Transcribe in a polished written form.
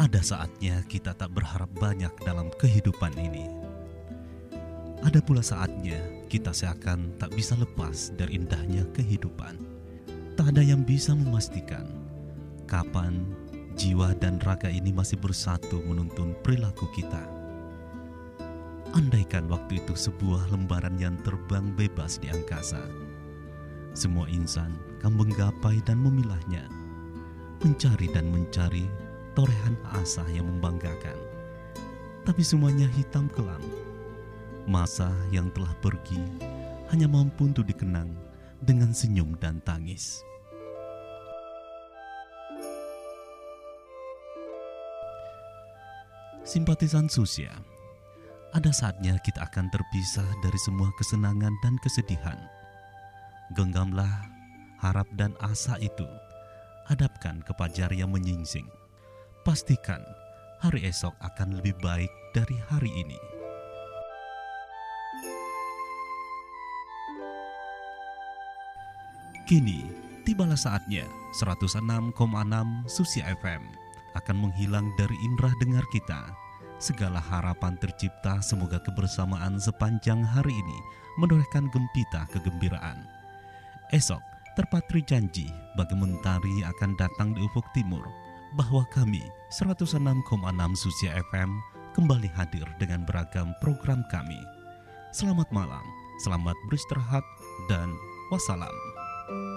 Ada saatnya kita tak berharap banyak dalam kehidupan ini. Ada pula saatnya kita seakan tak bisa lepas dari indahnya kehidupan. Tak ada yang bisa memastikan kapan jiwa dan raga ini masih bersatu menuntun perilaku kita. Andaikan waktu itu sebuah lembaran yang terbang bebas di angkasa, semua insan akan menggapai dan memilahnya, mencari dan mencari torehan asa yang membanggakan. Tapi semuanya hitam kelam. Masa yang telah pergi hanya mampu untuk dikenang dengan senyum dan tangis. Simpatisan Susia, ada saatnya kita akan terpisah dari semua kesenangan dan kesedihan. Genggamlah harap dan asa itu, hadapkan ke fajar yang menyingsing. Pastikan hari esok akan lebih baik dari hari ini. Kini, tibalah saatnya 106,6 Susia FM akan menghilang dari indera dengar kita. Segala harapan tercipta, semoga kebersamaan sepanjang hari ini menorehkan gempita kegembiraan. Esok, terpatri janji bagi mentari akan datang di ufuk timur, bahwa kami 106,6 Susia FM kembali hadir dengan beragam program kami. Selamat malam, selamat beristirahat, dan wassalam.